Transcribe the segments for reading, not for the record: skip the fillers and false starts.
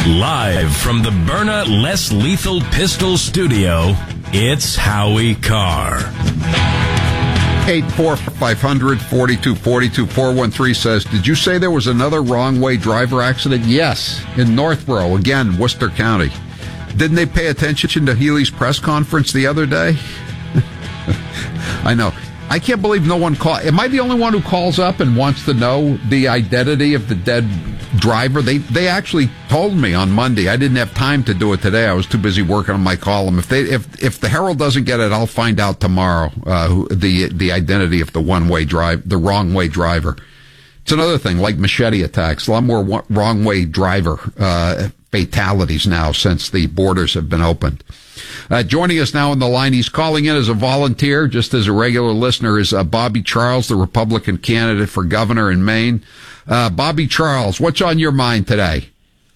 Live from the Byrna Less Lethal Pistol Studio, it's Howie Carr. 845-500-4242. 413 says, did you say there was another wrong-way driver accident? Yes, in Northborough, again, Worcester County. Didn't they pay attention to Healy's press conference the other day? I know. I can't believe no one called. Am I the only one who calls up and wants to know the identity of the dead driver? They actually told me on Monday. I didn't have time to do it today. I was too busy working on my column. If the Herald doesn't get it, I'll find out tomorrow the identity of the wrong way driver. It's another thing, like machete attacks. A lot more wrong way driver fatalities now since the borders have been opened. Joining us now on the line, he's calling in as a volunteer, just as a regular listener, is Bobby Charles, the Republican candidate for governor in Maine. Bobby Charles, what's on your mind today?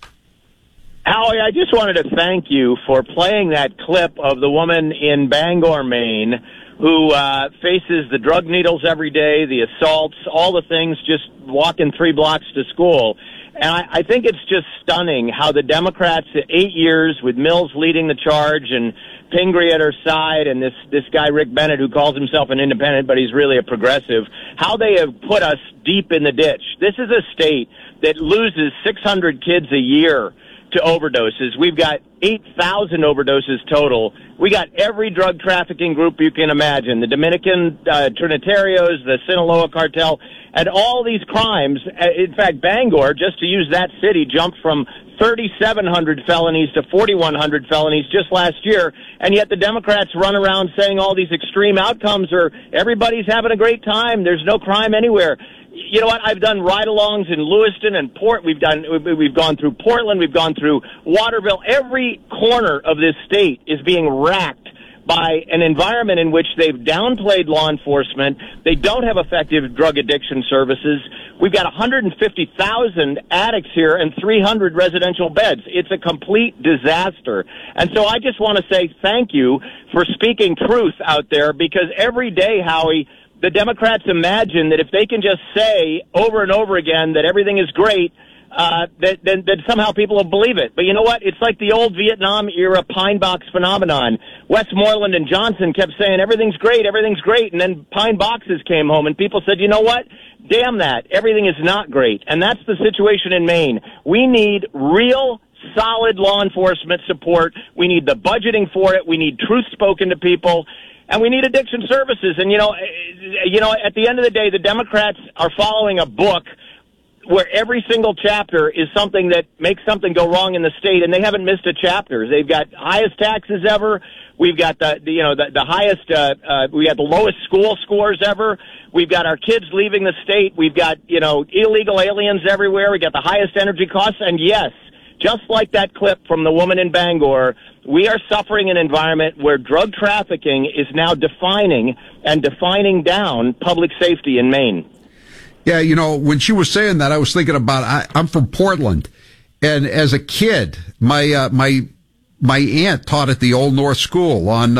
Howie, I just wanted to thank you for playing that clip of the woman in Bangor, Maine, who faces the drug needles every day, the assaults, all the things, just walking 3 blocks to school. And I think it's just stunning how the Democrats, 8 years with Mills leading the charge and Pingree at her side and this guy Rick Bennett, who calls himself an independent, but he's really a progressive, how they have put us deep in the ditch. This is a state that loses 600 kids a year to overdoses. We've got 8,000 overdoses total. We got every drug trafficking group you can imagine, the Dominican Trinitarios, the Sinaloa cartel, and all these crimes. In fact, Bangor, just to use that city, jumped from 3,700 felonies to 4,100 felonies just last year, and yet the Democrats run around saying all these extreme outcomes are everybody's having a great time, there's no crime anywhere. You know what? I've done ride-alongs in Lewiston and we've gone through Portland, we've gone through Waterville. Every corner of this state is being racked by an environment in which they've downplayed law enforcement. They don't have effective drug addiction services. We've got 150,000 addicts here and 300 residential beds. It's a complete disaster. And so I just want to say thank you for speaking truth out there, because every day, Howie, the Democrats imagine that if they can just say over and over again that everything is great, that somehow people will believe it. But you know what? It's like the old Vietnam-era pine box phenomenon. Westmoreland and Johnson kept saying, everything's great, and then pine boxes came home, and people said, you know what? Damn that. Everything is not great. And that's the situation in Maine. We need real solid law enforcement support. We need the budgeting for it. We need truth spoken to people. And we need addiction services. And, you know, at the end of the day, the Democrats are following a book where every single chapter is something that makes something go wrong in the state, and they haven't missed a chapter. They've got highest taxes ever. We've got the highest, we got the lowest school scores ever. We've got our kids leaving the state. We've got, illegal aliens everywhere. We got the highest energy costs. And yes, just like that clip from the woman in Bangor, we are suffering an environment where drug trafficking is now defining down public safety in Maine. Yeah, when she was saying that, I was thinking about, I'm from Portland, and as a kid, my aunt taught at the Old North School on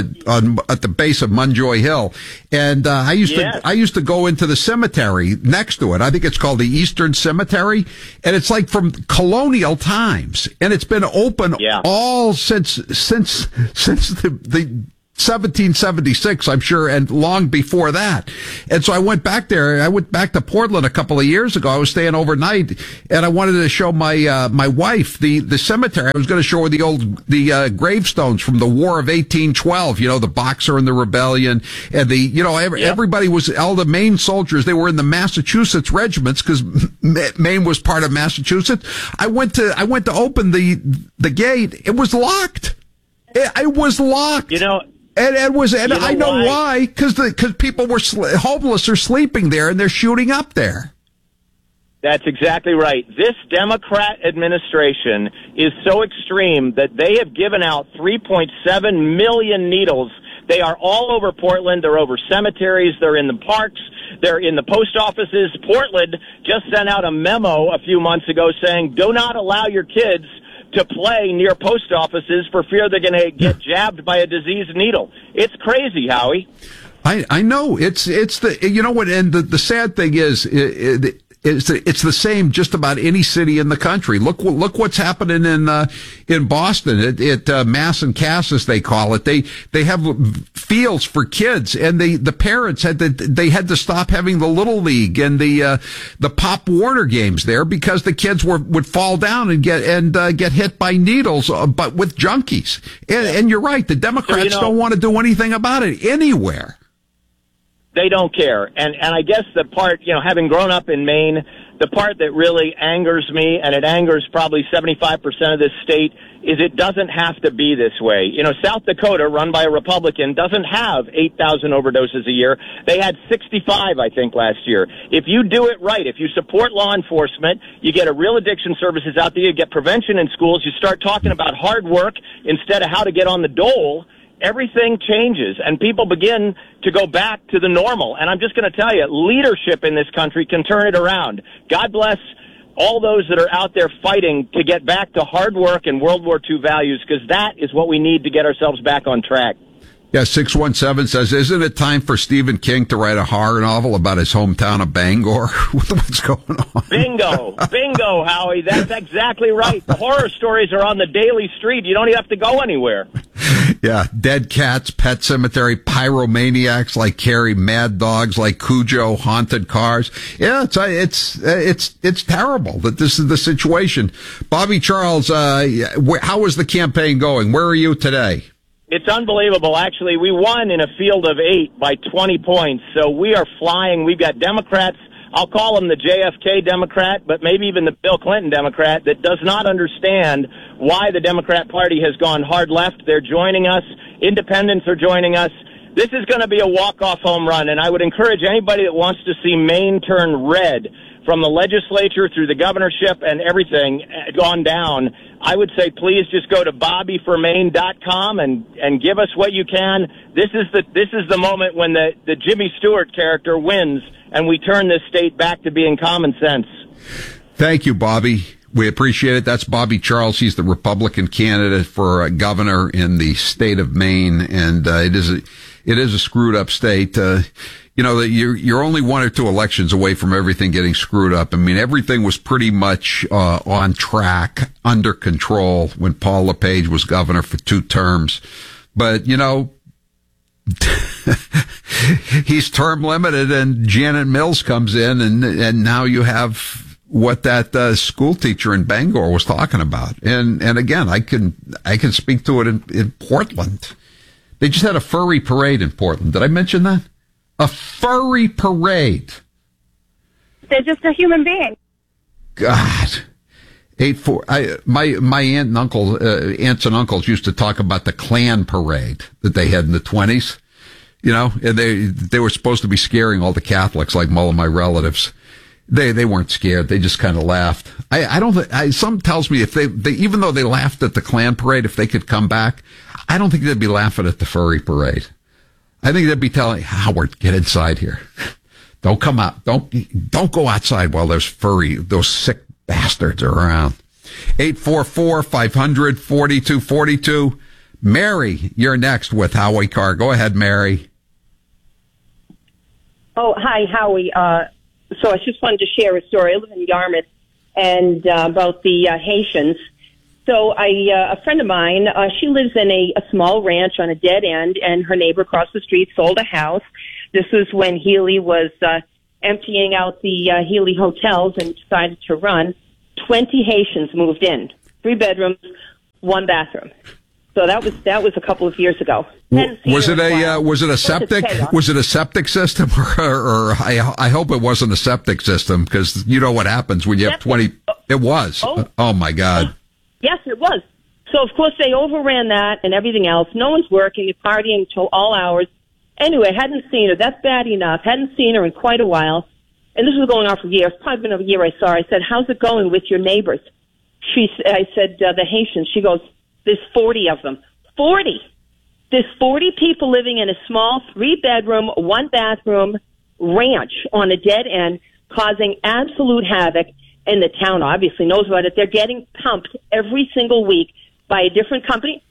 at the base of Munjoy Hill, and I used to go into the cemetery next to it. I think it's called the Eastern Cemetery, and it's like from colonial times, and it's been open all since the 1776, I'm sure, and long before that. And so I went back there. I went back to Portland a couple of years ago. I was staying overnight, and I wanted to show my wife the cemetery. I was going to show her the gravestones from the War of 1812. The Boxer and the Rebellion, and everybody was all the Maine soldiers. They were in the Massachusetts regiments because Maine was part of Massachusetts. I went to open the gate. It was locked. It was locked. And I know why, because people were homeless or sleeping there, and they're shooting up there. That's exactly right. This Democrat administration is so extreme that they have given out 3.7 million needles. They are all over Portland. They're over cemeteries. They're in the parks. They're in the post offices. Portland just sent out a memo a few months ago saying, do not allow your kids to play near post offices for fear they're going to get jabbed by a diseased needle. It's crazy, Howie. I know. It's the, and the sad thing is, It's the same just about any city in the country. Look what's happening in Boston at Mass and Cass, as they call it. They have fields for kids, and the parents had to stop having the Little League and the Pop Warner games there because the kids would fall down and get hit by needles, but with junkies. And you're right, the Democrats don't want to do anything about it anywhere. They don't care. And I guess the part, having grown up in Maine, the part that really angers me, and it angers probably 75% of this state, is it doesn't have to be this way. South Dakota, run by a Republican, doesn't have 8,000 overdoses a year. They had 65, I think, last year. If you do it right, if you support law enforcement, you get a real addiction services out there, you get prevention in schools, you start talking about hard work instead of how to get on the dole, everything changes, and people begin to go back to the normal. And I'm just going to tell you, leadership in this country can turn it around. God bless all those that are out there fighting to get back to hard work and World War II values, because that is what we need to get ourselves back on track. Yeah, 617 says, isn't it time for Stephen King to write a horror novel about his hometown of Bangor? What's going on? Bingo, Howie. That's exactly right. The horror stories are on the daily street. You don't even have to go anywhere. Yeah, dead cats, Pet Cemetery, pyromaniacs like Carrie, mad dogs like Cujo, haunted cars. Yeah, it's terrible that this is the situation. Bobby Charles, how is the campaign going? Where are you today? It's unbelievable. Actually, we won in a field of 8 by 20 points, so we are flying. We've got Democrats, I'll call them the JFK Democrat, but maybe even the Bill Clinton Democrat, that does not understand why the Democrat Party has gone hard left. They're joining us. Independents are joining us. This is going to be a walk-off home run, and I would encourage anybody that wants to see Maine turn red, from the legislature through the governorship and everything gone down, I would say please just go to bobbyformaine.com and give us what you can. This is the moment when the Jimmy Stewart character wins and we turn this state back to being common sense. Thank you, Bobby. We appreciate it. That's Bobby Charles. He's the Republican candidate for governor in the state of Maine, and it is a screwed up state. You're only 1 or 2 elections away from everything getting screwed up. I mean, everything was pretty much on track, under control when Paul LePage was governor for 2 terms. But, he's term limited, and Janet Mills comes in, and now you have what that school teacher in Bangor was talking about. And again, I can speak to it in Portland. They just had a furry parade in Portland. Did I mention that? A furry parade. They're just a human being. God. My aunts and uncles used to talk about the Klan parade that they had in the 20s. And they were supposed to be scaring all the Catholics, like all of my relatives. They weren't scared. They just kind of laughed. Something tells me if they even though they laughed at the Klan parade, if they could come back, I don't think they'd be laughing at the furry parade. I think they'd be telling Howard, get inside here. Don't come out. Don't go outside while those sick bastards are around. 844-500-4242. Mary, you're next with Howie Carr. Go ahead, Mary. Oh, hi, Howie. So I just wanted to share a story. I live in Yarmouth, and about the Haitians. So a friend of mine, she lives in a small ranch on a dead end, and her neighbor across the street sold a house. This was when Healy was emptying out the Healy hotels and decided to run. 20 Haitians moved in, 3 bedrooms, 1 bathroom. So that was a couple of years ago. Was it a septic system, or I hope it wasn't a septic system, because you know what happens when you have 20. It was. Oh my God. Yes, it was. So, of course, they overran that and everything else. No one's working. You're partying until all hours. Anyway, hadn't seen her. That's bad enough. Hadn't seen her in quite a while. And this was going on for years. Probably been a year I saw her. I said, how's it going with your neighbors? I said, the Haitians. She goes, there's 40 of them. 40! There's 40 people living in a small 3-bedroom, 1-bathroom ranch on a dead end, causing absolute havoc. And the town obviously knows about it. They're getting pumped every single week by a different company.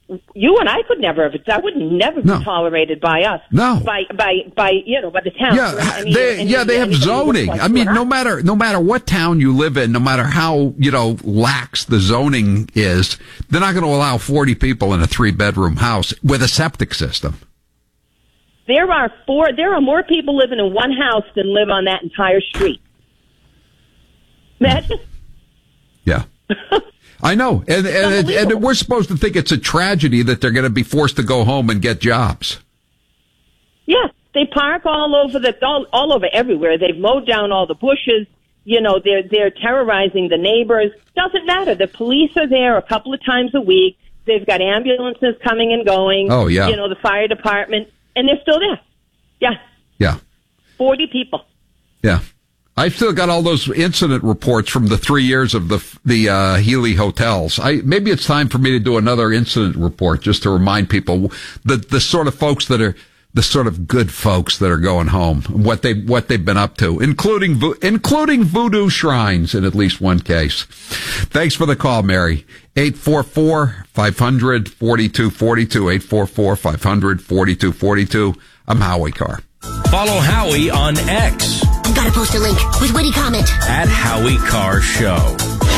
you and I could never have. That would never No. be tolerated by us. No. By the town. Yeah, I mean, they have zoning. Like I mean, no matter what town you live in, no matter how, lax the zoning is, they're not going to allow 40 people in a 3-bedroom house with a septic system. There are more people living in one house than live on that entire street. Imagine. Yeah. I know. And we're supposed to think it's a tragedy that they're going to be forced to go home and get jobs. Yeah, they park all over everywhere. They've mowed down all the bushes. They're terrorizing the neighbors. Doesn't matter. The police are there a couple of times a week. They've got ambulances coming and going. Oh, yeah. The fire department, and they're still there. Yeah. Yeah. 40 people. Yeah. I've still got all those incident reports from the 3 years of the Healy hotels. Maybe it's time for me to do another incident report just to remind people the sort of folks that are the sort of good folks that are going home, what they've been up to, including voodoo shrines in at least one case. Thanks for the call, Mary. 844-500-4242, 844-500-4242. I'm Howie Carr. Follow Howie on X I've got to post a link with witty comment. at Howie Carr Show.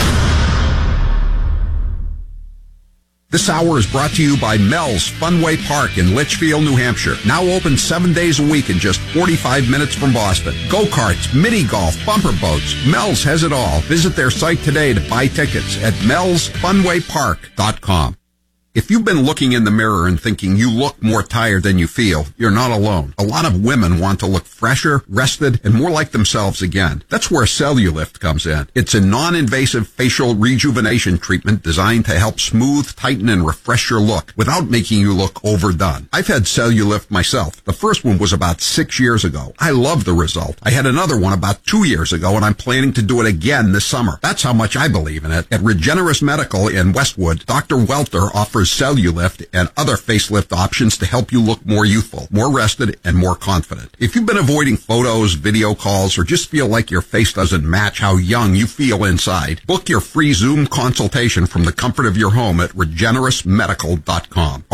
This hour is brought to you by Mel's Funway Park in Litchfield, New Hampshire. Now open 7 days a week and just 45 minutes from Boston. Go-karts, mini-golf, bumper boats. Mel's has it all. Visit their site today to buy tickets at melsfunwaypark.com. If you've been looking in the mirror and thinking you look more tired than you feel, you're not alone. A lot of women want to look fresher, rested, and more like themselves again. That's where Cellulift comes in. It's a non-invasive facial rejuvenation treatment designed to help smooth, tighten, and refresh your look without making you look overdone. I've had Cellulift myself. The first one was about 6 years ago. I love the result. I had another one about 2 years ago, and I'm planning to do it again this summer. That's how much I believe in it. At Regenerous Medical in Westwood, Dr. Welter offers Cellulift and other facelift options to help you look more youthful, more rested, and more confident. If you've been avoiding photos, video calls, or just feel like your face doesn't match how young you feel inside, book your free Zoom consultation from the comfort of your home at regenerousmedical.com.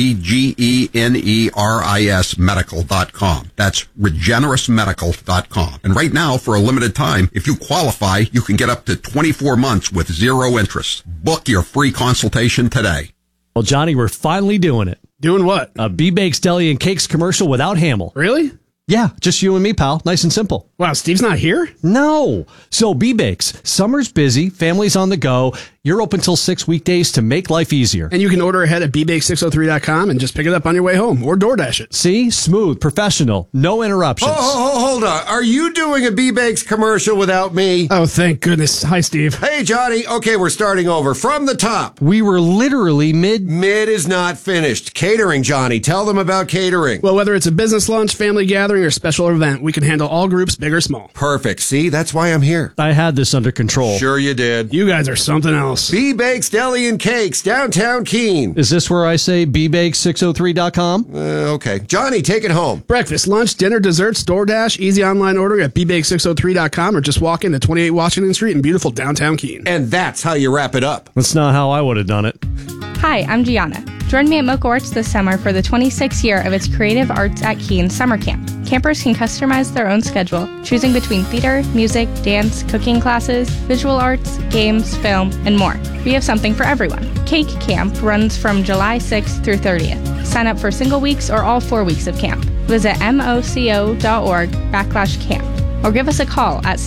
REGENERIS medical.com. That's regenerousmedical.com. And right now, for a limited time, if you qualify, you can get up to 24 months with zero interest. Book your free consultation today. Well, Johnny, we're finally doing it. Doing what? A B-Bakes Deli and Cakes commercial without Hamill. Really? Yeah, just you and me, pal. Nice and simple. Wow, Steve's not here? No. So B-Bakes, summer's busy, family's on the go. You're open till 6 weekdays to make life easier. And you can order ahead at bbake603.com and just pick it up on your way home or DoorDash it. See? Smooth, professional, no interruptions. Hold on. Are you doing a B-Bakes commercial without me? Oh, thank goodness. Hi, Steve. Hey, Johnny. Okay, we're starting over. From the top. We were literally Mid is not finished. Catering, Johnny. Tell them about catering. Well, whether it's a business lunch, family gathering, or special event, we can handle all groups, big or small. Perfect. See, that's why I'm here. I had this under control. Sure you did. You guys are something else. B-Bakes Deli and Cakes, downtown Keene. Is this where I say bbakes603.com? Okay. Johnny, take it home. Breakfast, lunch, dinner, desserts, DoorDash, easy online ordering at bbake603.com or just walk into 28 Washington Street in beautiful downtown Keene. And that's how you wrap it up. That's not how I would have done it. Hi, I'm Gianna. Join me at Mocha Arts this summer for the 26th year of its Creative Arts at Keene summer camp. Campers can customize their own schedule, choosing between theater, music, dance, cooking classes, visual arts, games, film, and more. We have something for everyone. Cake Camp runs from July 6th through 30th. Sign up for single weeks or all 4 weeks of camp. Visit moco.org/camp or give us a call at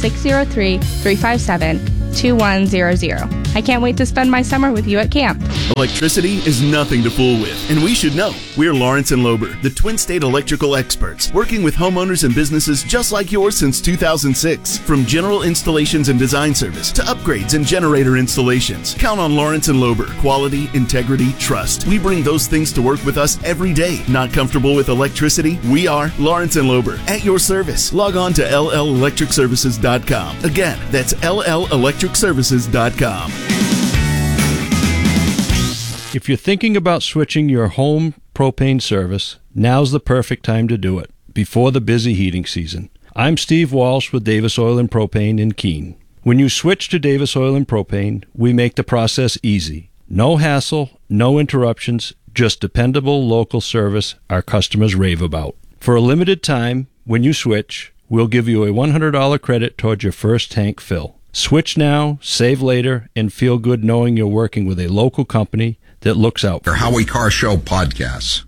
603-357-2100. I can't wait to spend my summer with you at camp. Electricity is nothing to fool with, and we should know. We're Lawrence and Lober, the Twin State electrical experts, working with homeowners and businesses just like yours since 2006. From general installations and design service to upgrades and generator installations, count on Lawrence and Lober. Quality, integrity, trust. We bring those things to work with us every day. Not comfortable with electricity? We are Lawrence and Lober, at your service. Log on to LLElectricServices.com. Again, that's LLElectricServices.com. If you're thinking about switching your home propane service, now's the perfect time to do it, before the busy heating season. I'm Steve Walsh with Davis Oil and Propane in Keene. When you switch to Davis Oil and Propane, we make the process easy. No hassle, no interruptions, Just dependable local service our customers rave about. For a limited time, when you switch, we'll give you a $100 credit towards your first tank fill. Switch now, save later, and feel good knowing you're working with a local company that looks out for Howie Carr Show podcasts.